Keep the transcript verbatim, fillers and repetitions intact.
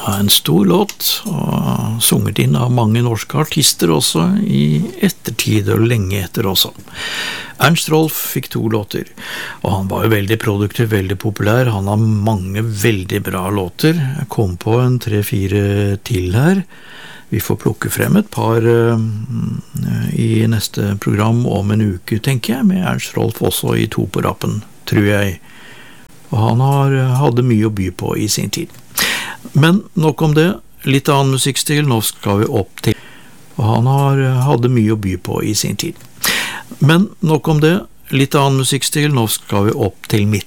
en stor låt, og sunget inn av mange norske artister også, i ettertid og lenge etter også. Ernst Rolf fikk to låter, og han var jo veldig produktiv, veldig populær. Han har mange veldig bra låter. Jeg kom på en tre-fire til her. Vi får plukke frem et par uh, i neste program om en uke, tenker jeg, med Ernst Rolf også i to på rappen, tror jeg. Og han har, hadde mye å by på i sin tid. Men nok om det, litt annen musikkstil, nå skal vi opp til. Og han har, hadde mye å by på i sin tid. Men nok om det, litt annen musikkstil, nå skal vi opp til midt.